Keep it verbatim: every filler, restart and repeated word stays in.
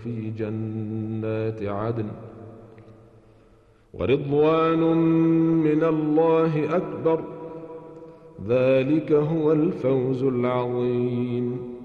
في جنات عدن ورضوان من الله أكبر ذلك هو الفوز العظيم.